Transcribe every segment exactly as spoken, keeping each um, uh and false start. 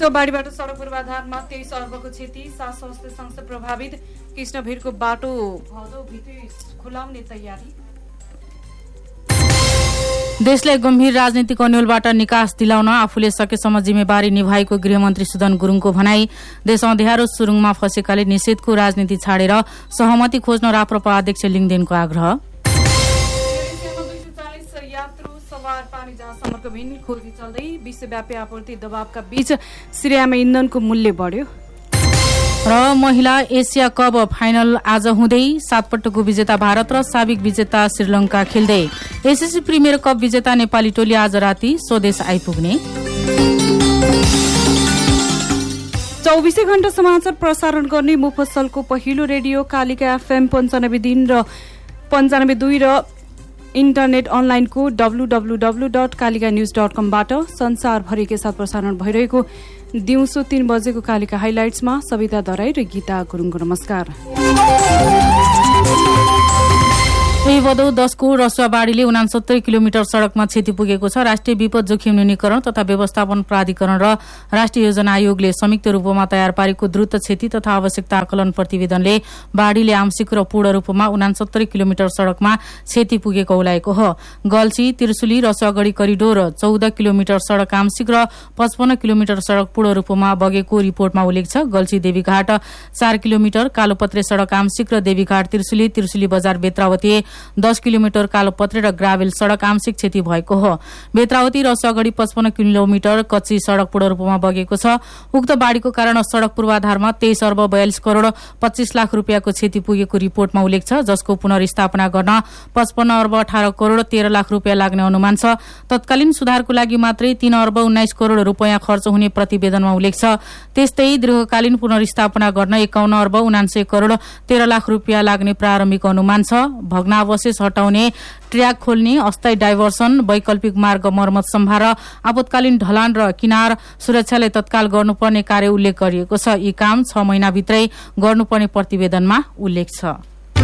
रसुवा बाढीबाट सडक पूर्वाधारमा तेइस अर्बको क्षति, सात स्वास्थ्य संस्था प्रभावित, कृष्णभिरको बाटो भदौभित्रै खुलाउने तयारी। देशलाई गम्भीर राजनीतिक अन्योलबाट निकास दिलाउन आफूले सकेसम्म जिम्मेवारी निभाएको गृहमन्त्री सुदन गुरुङको भनाई। देश अँध्यारो सुरुङमा फँसेकाले निषेधको राजनीति छाडेर सहमति खोज्न राप्रपा अध्यक्ष लिङदेनको आग्रह। पानी जहाजसम्मको भिन्न खोजी चल्दै, विश्वव्यापी आपूर्ति दबावका बीच सिरियामा इन्धनको मूल्य बढ्यो। र महिला एसिया कप फाइनल आज हुँदै सातपटकको विजेता भारत र साबिक विजेता श्रीलंका खेल्दै। एसएससी प्रिमियर कप विजेता नेपाली टोली आज राति स्वदेश आइपुग्ने। चौबिसै घण्टा समाचार प्रसारण गर्ने मुफस्सलको पहिलो रेडियो कालिका एफएम पन्चानब्बे दिन र पन्चानब्बे दुई र इन्टरनेट अनलाइनको W W W dot Kalika news dot कमबाट संसारभरि के साथ प्रसारण भइरहेको दिउँसो तीन बजेको कालिका हाइलाइट्समा सविता दराई र गीता गुरुङको नमस्कार। यही भदौ दसको रसुवा बाढीले उनासत्तरी किलोमिटर सड़कमा क्षति पुगेको छ। राष्ट्रिय विपद जोखिम न्यूनीकरण तथा व्यवस्थापन प्राधिकरण र राष्ट्रिय योजना आयोगले संयुक्त रूपमा तयार पारेको द्रुत क्षति तथा आवश्यकता आकलन प्रतिवेदनले बाढीले आंशिक र पूर्ण रूपमा उनासत्तरी किलोमिटर सड़कमा क्षति पुगेको उलाएको हो। गल्छी त्रिशुली रसुवागढ़ी करिडोर चौध किलोमिटर सड़क आंशिक र पचपन्न किलोमिटर सड़क पूर्ण रूपमा बगेको रिपोर्टमा उल्लेख छ। गल्छी देवीघाट चार किलोमिटर, कालोपत्रे सड़क आंशिक र देवीघाट त्रिशुली त्रिशुली बजार बेत्रावती दस किलोमिटर, कालोपत्रे र ग्राभेल सड़क आंशिक क्षति भएको हो। बेत्रावती रसुवागढ़ी पचपन्न किलोमिटर कच्ची सड़क पूर्ण रूपमा बगेको छ। उक्त बाढ़ीको कारण सड़क पूर्वाधारमा तेइस अर्ब बयालिस करोड़ पच्चीस लाख रूपियाँको क्षति पुगेको रिपोर्टमा उल्लेख छ, जसको पुनर्स्थापना गर्न पचपन्न अर्ब अठारह करोड़ तेह्र लाख रूपियाँ लाग्ने अनुमान छ। तत्कालीन सुधारको लागि मात्रै तीन अर्ब उन्नाइस करोड़ रूपियाँ खर्च हुने प्रतिवेदनमा उल्लेख छ। त्यस्तै दीर्घकालीन पुनर्स्थापना गर्न एकाउन्न अर्ब उनान्सय करोड़ तेह्र लाख रूपियाँ लाग्ने प्रारम्भिक अनुमान छ। भग्नावशेष हटाउने, ट्र्याक खोल्ने, अस्थायी डाइभर्सन, वैकल्पिक मार्ग मर्मत सम्भार, आपतकालीन ढलान र किनार सुरक्षालाई तत्काल गर्नुपर्ने कार्य उल्लेख गरिएको छ। यी काम छ महिनाभित्रै गर्नुपर्ने प्रतिवेदनमा उल्लेख छ।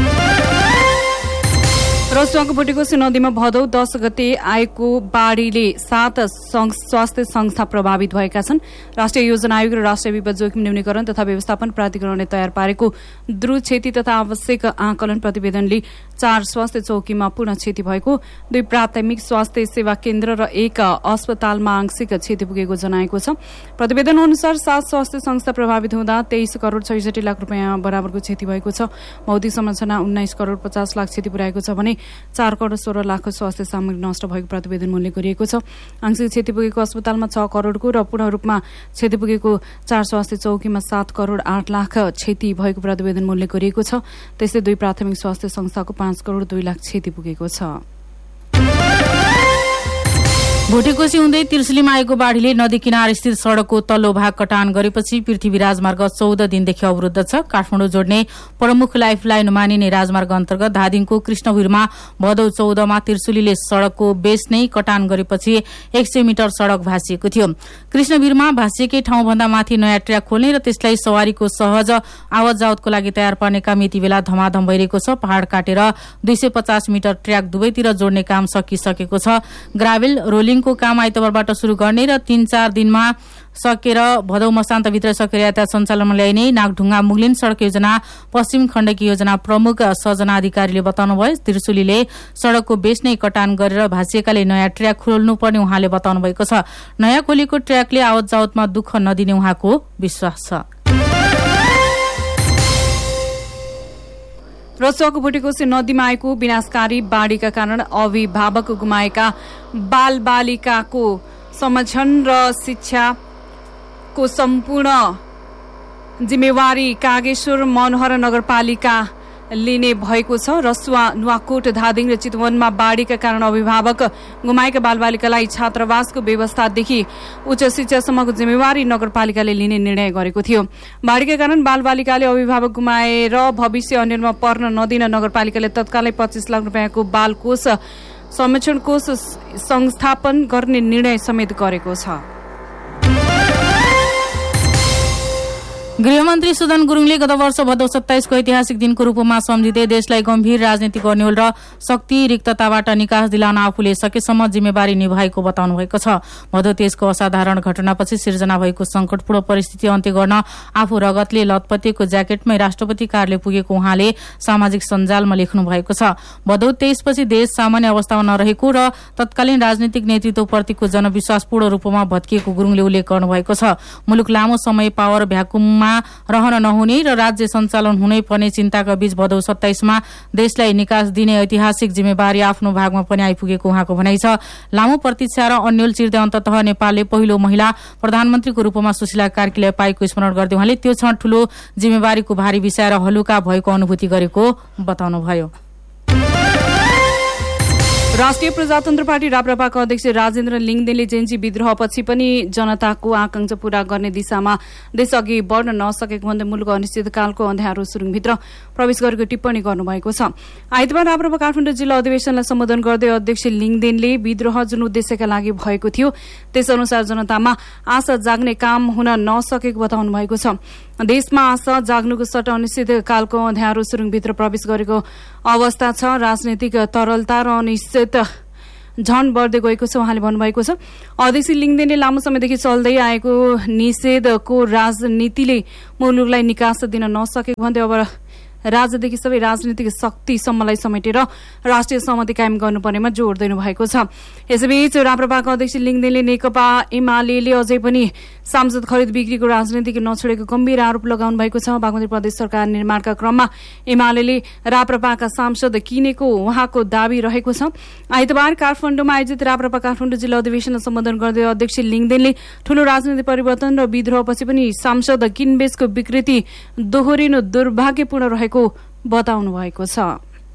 रसुवाको भुटेकोसी नदीमा भदौ दस गते आएको बाढ़ीले सात स्वास्थ्य संस्था प्रभावित भएका छन्। राष्ट्रिय योजना आयोग र राष्ट्रिय विपद जोखिम न्यूनीकरण तथा व्यवस्थापन प्राधिकरणले तयार पारेको द्रुत क्षति तथा आवश्यक आकलन प्रतिवेदनले चार स्वास्थ्य चौकीमा पूर्ण क्षति भएको, दुई प्राथमिक स्वास्थ्य सेवा केन्द्र र एक अस्पतालमा आंशिक क्षति पुगेको जनाएको छ। प्रतिवेदन अनुसार सात स्वास्थ्य संस्था प्रभावित हुँदा तेइस करोड़ छैसठी लाख रूपियाँ बराबरको क्षति भएको छ। भौतिक संरचना उन्नाइस करोड़ पचास लाख क्षति पुर्याएको छ भने चार करोड़ सोह्र लाखको स्वास्थ्य सामग्री नष्ट भएको प्रतिवेदनमा उल्लेख गरिएको छ। आंशिक क्षति पुगेको अस्पतालमा छ करोड़को र पूर्ण रूपमा क्षति पुगेको चार स्वास्थ्य चौकीमा सात करोड़ आठ लाख क्षति भएको प्रतिवेदनमा उल्लेख गरिएको छ। त्यस्तै दुई प्राथमिक स्वास्थ्य संस्थाको पाँच करोड़ दुई लाख क्षति पुगेको छ। भुटेकोसी हुँदै त्रिशुलीमा आएको बाढ़ीले नदी किनार स्थित सड़कको तल्लो भाग कटान गरेपछि पृथ्वी राजमार्ग चौध दिनदेखि अवरुद्ध छ। काठमाडौँ जोड्ने प्रमुख लाइफ लाइन मानिने राजमार्ग अन्तर्गत धादिङको कृष्णभिरमा भदौ चौधमा त्रिशुलीले सड़कको बेस नै कटान गरेपछि एक सय मिटर सड़क भाँसिएको थियो। कृष्णभिरमा भाँसिएकै ठाउँभन्दा माथि नयाँ ट्र्याक खोल्ने र त्यसलाई सवारीको सहज आवत जावतको लागि तयार पार्ने काम यति बेला धमाधम भइरहेको छ। पहाड़ काटेर दुई सय पचास मिटर ट्र्याक दुवैतिर जोड्ने काम सकिसकेको छ। ग्राभेल रोलिङ को काम आइतबारबाट शुरू गर्ने र तीन चार दिनमा सकेर भदौ मसान्तभित्र सकेर यातायात सञ्चालनमा ल्याइने नागढुङ्गा मुगलिन सड़क योजना पश्चिम खण्डकी योजना प्रमुख सजना अधिकारीले बताउनुभयो। त्रिशुलीले सड़कको बेस नै कटान गरेर भाँसिएकाले नयाँ ट्र्याक खोल्नुपर्ने उहाँले बताउनु भएको छ। नयाँ खोलेको ट्र्याकले आवत जावतमा दुःख नदिने उहाँको विश्वास छ। रसुवाको भुटेकोसी नदीमा आएको विनाशकारी बाढ़ीका कारण अभिभावक गुमाएका बाल बालिकाको संरक्षण र शिक्षाको सम्पूर्ण जिम्मेवारी कागेश्वर मनोहर नगरपालिका लिने भएको छ। रसुवा नुवाकोट धादिङ र चितवनमा बाढ़ीका कारण अभिभावक गुमाएका बालबालिकालाई छात्रावासको व्यवस्थादेखि उच्च शिक्षासम्मको जिम्मेवारी नगरपालिकाले लिने निर्णय गरेको थियो। बाढ़ीका कारण बालबालिकाले अभिभावक गुमाएर भविष्य अन्यलमा पर्न नदिन नगरपालिकाले तत्कालै पच्चीस लाख रूपियाँको बाल कोष संरक्षण कोष संस्थापन गर्ने निर्णय समेत गरेको छ। गृहमन्त्री सुदन गुरुङले गत वर्ष भदौ सत्ताइसको ऐतिहासिक दिनको रूपमा सम्झिँदै देशलाई गम्भीर राजनीतिक अन्यल र शक्ति रिक्तताबाट निकास दिलाउन आफूले सकेसम्म जिम्मेवारी निभाएको बताउनु भएको छ। भदौ तेइसको असाधारण घटनापछि सिर्जना भएको संकटपूर्ण परिस्थिति अन्त्य गर्न आफू रगतले लतपतिएको ज्याकेटमै राष्ट्रपति कार्यालय पुगेको उहाँले सामाजिक सञ्जालमा लेख्नु भएको छ। भदौ तेइसपछि देश सामान्य अवस्थामा नरहेको र तत्कालीन राजनीतिक नेतृत्वप्रतिको जनविश्वास पूर्ण रूपमा भत्किएको गुरुङले उल्लेख गर्नुभएको छ। मुलुक लामो समय पावर भ्याकुममा रहन नहुने र राज्य सञ्चालन हुनै पर्ने चिन्ताका बीच भदौ सत्ताइसमा देशलाई निकास दिने ऐतिहासिक जिम्मेवारी आफ्नो भागमा पनि आइपुगेको उहाँको भनाइ छ। लामो प्रतीक्षा र अन्यल चिर्दै अन्ततः नेपालले पहिलो महिला प्रधानमन्त्रीको रूपमा सुशीला कार्कीलाई पाएको स्मरण गर्दै उहाँले त्यो क्षण ठूलो जिम्मेवारीको भारी विषय र हलुका भएको अनुभूति गरेको बताउनुभयो। राष्ट्रिय प्रजातन्त्र पार्टी राप्रपाका अध्यक्ष राजेन्द्र लिङदेनले जेन्जी विद्रोहपछि पनि जनताको आकांक्षा पूरा गर्ने दिशामा देश अघि बढ्न नसकेको भन्दै मुलुक अनिश्चितकालको अँध्यारो सुरुङभित्र प्रवेश गरेको टिप्पणी गर्नुभएको छ। आइतबार राप्रपा काठमाडौँ जिल्ला अधिवेशनलाई सम्बोधन गर्दै अध्यक्ष लिङदेनले विद्रोह जुन उद्देश्यका लागि भएको थियो त्यसअनुसार जनतामा आशा जाग्ने काम हुन नसकेको बताउनु भएको छ। देशमा आशा जाग्नुको सट्टा अनिश्चितकालको अँध्यारो सुरुङभित्र प्रवेश गरेको अवस्था छ। राजनैतिक तरलता र अनिश्चित झन बढ्दै गएको छ उहाँले भन्नुभएको छ। अध्यक्ष लिङदेनले लामो समयदेखि चल्दै आएको निषेधको राजनीतिले मुलुकलाई निकास दिन नसकेको भन्दै अब राज्यदेखि सबै राजनीतिक शक्तिसम्मलाई समेटेर राष्ट्रिय सहमति कायम गर्नुपर्नेमा जोड़ दिनु भएको छ। यसैबीच राप्रपाका अध्यक्ष लिङदेनले नेकपा एमाले अझै पनि सांसद खरिद बिक्रीको राजनीतिक नछोडेको गम्भीर आरोप लगाउनु भएको छ। बागमती प्रदेश सरकार निर्माणका क्रममा एमाले राप्रपाका सांसद किनेको उहाँको दावी रहेको छ। आइतबार काठमाडौँमा आयोजित राप्रपा काठमाडौँ जिल्ला अधिवेशनलाई सम्बोधन गर्दै अध्यक्ष लिङदेनले ठूलो राजनीतिक परिवर्तन र विद्रोहपछि पनि सांसद किनबेचको विकृति दोहोरिनु दुर्भाग्यपूर्ण रहेको बताउनु भएको छ।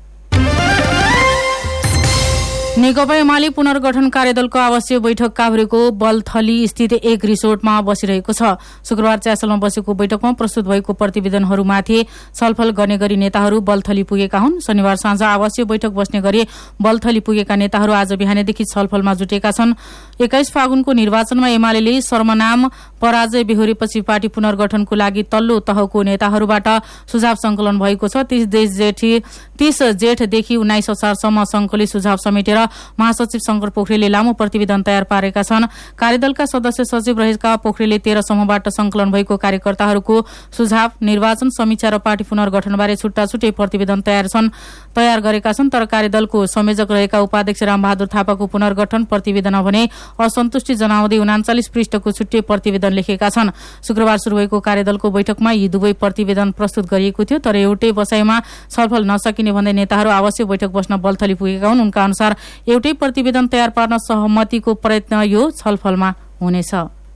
नेकपा एमाले पुनर्गठन कार्यदलको आवश्यक बैठक काभ्रेको बलथली स्थित एक रिसोर्टमा बसिरहेको छ। शुक्रबार च्यासलमा बसेको बैठकमा प्रस्तुत भएको प्रतिवेदनहरूमाथि छलफल गर्ने गरी नेताहरू बलथली पुगेका हुन्। शनिबार साँझ आवश्यक बैठक बस्ने गरी बलथली पुगेका नेताहरू आज बिहानैदेखि छलफलमा जुटेका छन्। एक्काइस फागुनको निर्वाचनमा एमाले सर्वनाम पराजय बेहोरेपछि पार्टी पुनर्गठनको लागि तल्लो तहको नेताहरूबाट सुझाव संकलन भएको छ। तीस जेठदेखि उन्नाइस असारसम्म संकलित सुझाव समेटेर महासचिव शंकर पोखरेलले लामो प्रतिवेदन तयार पारेका छन्। कार्यदलका सदस्य सचिव रहेका पोखरेलले तेह्र समूहबाट संकलन भएको कार्यकर्ताहरूको सुझाव, निर्वाचन समीक्षा र पार्टी पुनर्गठनबारे छुट्टा छुट्टै प्रतिवेदन तयार छन् तयार गरेका छन्। तर कार्यदलको संयोजक रहेका उपाध्यक्ष रामबहादुर थापाको पुनर्गठन प्रतिवेदन भने असन्तुष्टि जनाउँदै उनाचालिस पृष्ठको छुट्टै प्रतिवेदन लेखेका छन्। शुक्रबार शुरू भएको कार्यदलको बैठकमा यी दुवै प्रतिवेदन प्रस्तुत गरिएको थियो, तर एउटै बसाइमा छलफल नसकिने भन्दै नेताहरू आवश्यक बैठक बस्न बलथली पुगेका हुन्। उनका अनुसार एउटै प्रतिवेदन तयार पार्न सहमतिको प्रयत्न यो छलफलमा हुनेछ।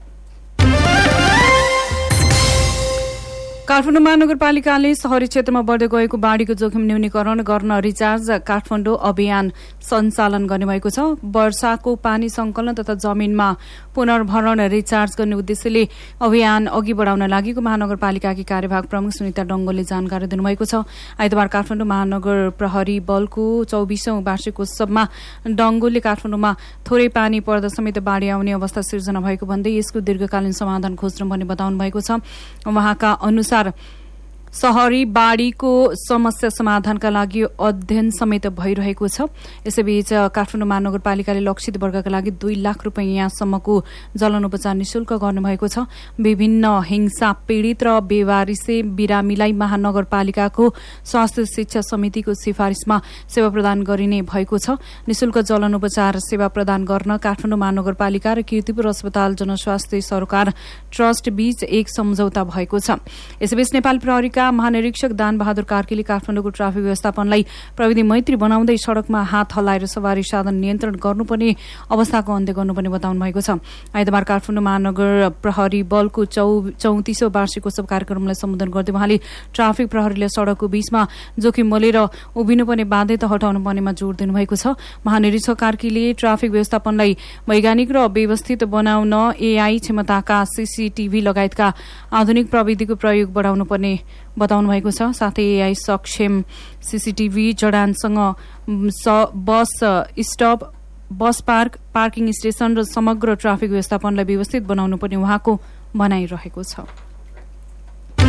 काठमाडौँ महानगरपालिकाले शहरी क्षेत्रमा बढ्दै गएको बाढ़ीको जोखिम न्यूनीकरण गर्न रिचार्ज काठमाडौँ अभियान सञ्चालन गर्ने भएको छ। वर्षाको पानी संकलन तथा जमिनमा पुनर्भरण रिचार्ज गर्ने उद्देश्यले अभियान अघि बढाउन लागेको महानगरपालिकाकी कार्यभाग प्रमुख सुनिता डंगोलले जानकारी दिनुभएको छ। आइतबार काठमाडौँ महानगर प्रहरी बलको चौबीसौं वार्षिकोत्सवमा डंगोलले काठमाडौँमा थोरै पानी पर्दा समेत बाढ़ी आउने अवस्था सिर्जना भएको भन्दै यसको दीर्घकालीन समाधान खोज्नु भन्ने बताउनु भएको छ। उहाँका अनुसार शहरी बाढ़ीको समस्या समाधानका लागि अध्ययन समेत भइरहेको छ। यसैबीच काठमाडौँ महानगरपालिकाले लक्षित वर्गका लागि दुई लाख रुपियाँसम्मको जलनोपचार निशुल्क गर्नुभएको छ। विभिन्न हिंसा पीड़ित र बेवारिसे बिरामीलाई महानगरपालिकाको स्वास्थ्य शिक्षा समितिको सिफारिशमा सेवा प्रदान गरिने भएको छ। निशुल्क जलनोपचार सेवा प्रदान गर्न काठमाडौँ महानगरपालिका र कीर्तिपुर अस्पताल जनस्वास्थ्य सरकार ट्रस्ट बीच एक सम्झौता भएको छ। यसैबीच नेपाल प्रहरी महानिरीक्षक दान बहादुर कार्कीले काठमाडौँको ट्राफिक व्यवस्थापनलाई प्रविधि मैत्री बनाउँदै सड़कमा हात हल्लाएर सवारी साधन नियन्त्रण गर्नुपर्ने अवस्थाको अन्त्य गर्नुपर्ने बताउनु भएको छ। आइतबार काठमाडौँ महानगर प्रहरी बलको चौतीसौं वार्षिकोत्सव कार्यक्रमलाई सम्बोधन गर्दै उहाँले ट्राफिक प्रहरीले सड़कको बीचमा जोखिम मोलेर उभिनुपर्ने बाध्यता हटाउनु पर्नेमा जोड़ दिनुभएको छ। महानिरीक्षक कार्कीले ट्राफिक व्यवस्थापनलाई वैज्ञानिक र व्यवस्थित बनाउन एआई क्षमताका सीसीटीभी लगायतका आधुनिक प्रविधिको प्रयोग बढाउनु पर्ने बताउनु भएको छ। साथै एआई सक्षम सीसीटीभी जडानसँग बस stop, bus park, parking station र समग्र ट्राफिक व्यवस्थापनलाई व्यवस्थित बनाउनु पर्ने उहाँको भनाइरहेको छ।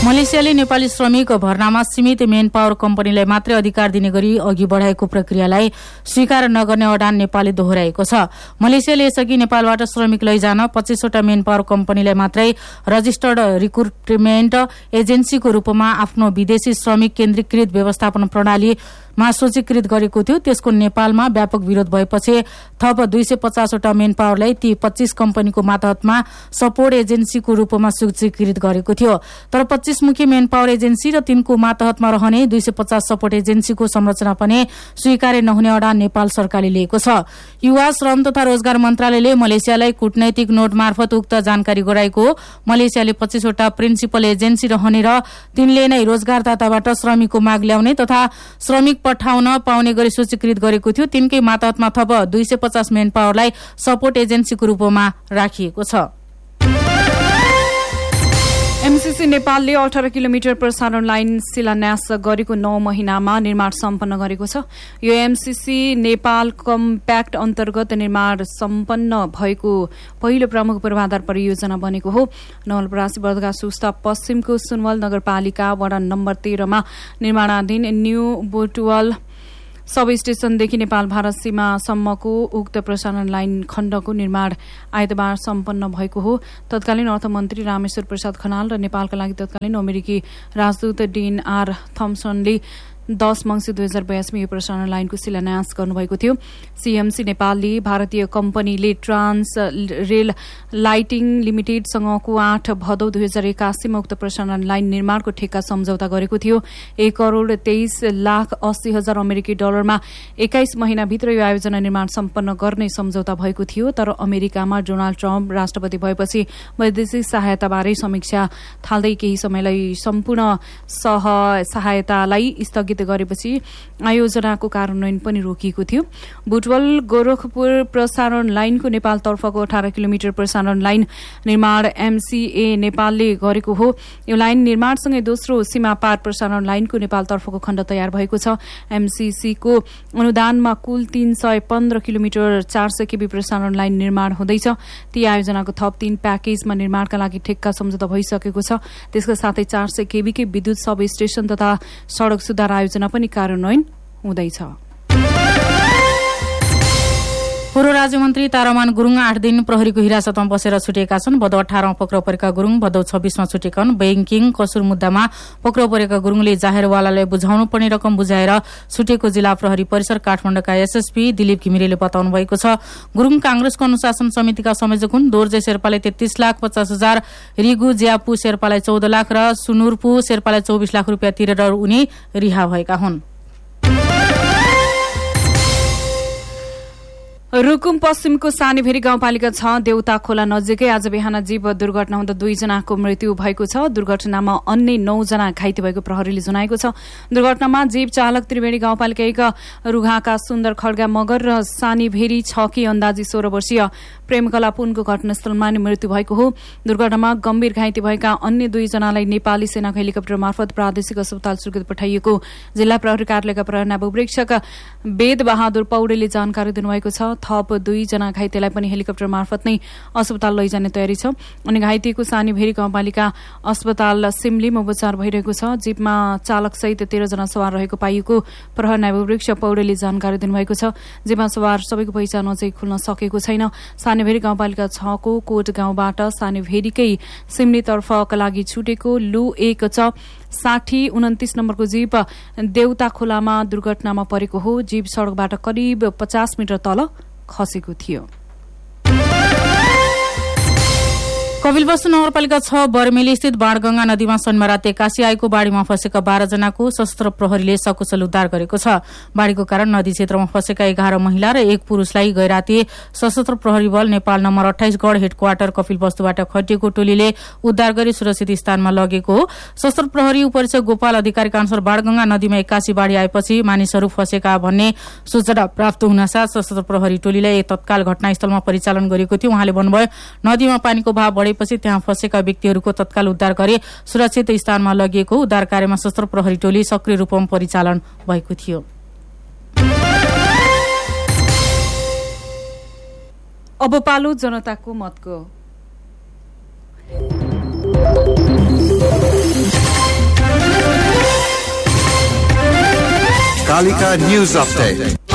मलेसियाले नेपाली श्रमिक भर्नामा सीमित मेन पावर कम्पनीलाई मात्रै अधिकार दिने गरी अघि बढाएको प्रक्रियालाई स्वीकार नगर्ने अडान नेपालले दोहोर्याएको छ। मलेसियाले यसअघि नेपालबाट श्रमिक लैजान पच्चीसवटा मेन पावर कम्पनीलाई मात्रै रजिस्टर्ड रिक्रुटमेन्ट एजेन्सीको रूपमा आफ्नो विदेशी श्रमिक केन्द्रीकृत व्यवस्थापन प्रणाली मा सूचीकृत गरेको थियो। त्यसको नेपालमा व्यापक विरोध भएपछि थप दुई सय पचासवटा मेन पावरलाई ती पच्चीस कम्पनीको मातहतमा सपोर्ट एजेन्सीको रूपमा सूचीकृत गरेको थियो। तर पच्चीस मुखी मेन पावर एजेन्सी र तिनको मातहतमा रहने दुई सय पचास सपोर्ट एजेन्सीको संरचना पनि स्वीकार्य नहुने अडान नेपाल सरकारले लिएको छ। युवा श्रम तथा रोजगार मन्त्रालयले मलेसियालाई कूटनैतिक नोट मार्फत उक्त जानकारी गराएको मलेसियाले पच्चीसवटा प्रिन्सिपल एजेन्सी रहने र तिनले नै रोजगारदाताबाट श्रमिकको माग ल्याउने तथा श्रमिक पठाउन पाउने गरी सूचीकृत गरेको थियो। तिनकै मातहतमा थप दुई सय पचास मेन पावरलाई सपोर्ट एजेन्सीको रूपमा राखिएको छ। एमसीसी नेपालले अठार किलोमिटर प्रसारण लाइन शिलान्यास गरेको नौ महिनामा निर्माण सम्पन्न गरेको छ। यो एमसीसी नेपाल कम्प्याक्ट अन्तर्गत निर्माण सम्पन्न भएको पहिलो प्रमुख पूर्वाधार परियोजना बनेको हो। नवलपरासी बर्दगा सुस्ता पश्चिमको सुनवल नगरपालिका वडा नम्बर तेह्रमा निर्माणाधीन न्यू बोटुवल सब स्टेशनदेखि नेपाल भारत सीमासम्मको उक्त प्रसारण लाइन खण्डको निर्माण आइतबार सम्पन्न भएको हो। तत्कालीन अर्थमन्त्री रामेश्वर प्रसाद खनाल र नेपालका लागि तत्कालीन अमेरिकी राजदूत डीन आर थम्सनले दस मंसिर दुई हजार बयासीमा यो प्रसारण लाइनको शिलान्यास गर्नुभएको थियो। सीएमसी नेपालले भारतीय कम्पनीले ट्रान्स रेल लाइटिङ लिमिटेडसँगको आठ भदौ दुई हजार एकासीमा उक्त प्रसारण लाइन निर्माणको ठेक्का सम्झौता गरेको थियो। एक करोड़ तेइस लाख अस्सी हजार अमेरिकी डलरमा एक्काइस महिनाभित्र यो आयोजना निर्माण सम्पन्न गर्ने सम्झौता भएको थियो। तर अमेरिकामा डोनाल्ड ट्रम्प राष्ट्रपति भएपछि वैदेशिक सहायताबारे समीक्षा थाल्दै केही समयलाई सम्पूर्ण सहायतालाई स्थगित गरेपछि आयोजनाको कार्यान्वयन पनि रोकिएको थियो। बुटवल गोरखपुर प्रसारण लाइनको नेपालतर्फको अठार किलोमिटर प्रसारण लाइन निर्माण एमसीए नेपालले गरेको हो। यो लाइन निर्माणसँगै दोस्रो सीमा पार प्रसारण लाइनको नेपालतर्फको खण्ड तयार भएको छ। एमसीसीको अनुदानमा कुल तीन सय पन्ध्र किलोमिटर चार सय केबी प्रसारण लाइन निर्माण हुँदैछ। ती आयोजनाको थप तीन प्याकेजमा निर्माणका लागि ठेक्का सम्झौता भइसकेको छ। त्यसका साथै चार सय केबीकै विद्युत सब स्टेशन तथा सड़क सुधार आयोजना पनि कार्यान्वयन हुँदैछ। पूर्व राज्यमन्त्री तारामान गुरूङ आठ दिन प्रहरीको हिरासतमा बसेर छुटेका छन्। भदौ अठारमा पक्राउ परेका गुरूङ भदौ छब्बीसमा छुटेका हुन्। बैंकिङ कसुर मुद्दामा पक्राउ परेका गुरूङले जाहेरवालालाई बुझाउनु पर्ने रकम बुझाएर छुटेको जिल्ला प्रहरी परिसर काठमाडौँका एसएसपी दिलीप घिमिरेले बताउनु भएको छ। गुरूङ कांग्रेसको अनुशासन समितिका संयोजक हुन्। दोर्जे शेर्पालाई तेत्तीस लाख पचास हजार, रिगु ज्यापु शेर्पालाई चौध लाख र सुनुरपु शेर्पालाई चौबिस लाख रुपियाँ तिरेर उनी रिहा भएका हुन्। रुकुम पश्चिमको सानीभेरी गाउँपालिका छ देउता खोला नजिकै आज बिहान जीव दुर्घटना हुँदा दुईजनाको मृत्यु भएको छ। दुर्घटनामा अन्य नौजना घाइते भएको प्रहरीले जनाएको छ। दुर्घटनामा जीव चालक त्रिवेणी गाउँपालिका एक रुघाका सुन्दर खड्गा मगर र सानीभेरी छकी अन्दाजी सोह्र वर्षीय प्रेमकला पुनको घटनास्थलमा नै मृत्यु भएको हो। दुर्घटनामा गम्भीर घाइते भएका अन्य दुईजनालाई नेपाली सेनाको हेलिकप्टर मार्फत प्रादेशिक अस्पताल सुर्खेत पठाइएको जिल्ला प्रहरी कार्यालयका प्रहरी उपरीक्षक वेद बहादुर पौडेलले जानकारी दिनुभएको छ। थप दुईजना घाइतेलाई पनि हेलिकप्टर मार्फत नै अस्पताल लैजाने तयारी छ। अनि घाइतेको सानीभेरी गाउँपालिका अस्पताल सिमलीमा उपचार भइरहेको छ। जीपमा चालकसहित तेह्रजना सवार रहेको पाइएको प्रहरी नायब उपरीक्षक पौडेलले जानकारी दिनुभएको छ। जीपमा सवार सबैको पहिचान अझै खुल्न सकेको छैन। सानीभेरी गाउँपालिका छ को कोट गाउँबाट सानीभेरीकै सिमलीतर्फका लागि छुटेको लु एक च साठी उन्तिस नम्बरको जीप देउता खोलामा दुर्घटनामा परेको हो। जीप सड़कबाट करिब पचास मिटर तल खसेको थियो। कपिलवस्तु नगरपालिका छ बर्मेली स्थित बाणगंगा नदीमा शनिबार राति एक्कासी आएको बाढ़ीमा फँसेका बाह्र जनाको सशस्त्र प्रहरीले सकुशल उद्धार गरेको छ। बाढ़ीको कारण नदी क्षेत्रमा फँसेका एघार महिला र एक पुरूषलाई गैराती सशस्त्र प्रहरी बल नेपाल नम्बर अठाइस गढ़ हेडक्वार्टर कपिलवस्तुबाट खटिएको टोलीले उद्धार गरी सुरक्षित स्थानमा लगेको हो। सशस्त्र प्रहरी उपरीक्षक गोपाल अधिकारीका अनुसार बाणगंगा नदीमा एक्कासी बाढ़ी आएपछि मानिसहरू फँसेका भन्ने सूचना प्राप्त हुनसाथ सशस्त्र प्रहरी टोलीले तत्काल घटनास्थलमा परिचालन गरेको थियो। उहाँले भन्नुभयो नदीमा पानीको भाव बढे पछि त्यहाँ फँसेका व्यक्तिहरूको तत्काल उद्धार गरी सुरक्षित स्थानमा लगिएको उद्धार कार्यमा सशस्त्र प्रहरी टोली सक्रिय रूपमा परिचालन भएको थियो। अब पालो जनताको मतको। Kalika news update.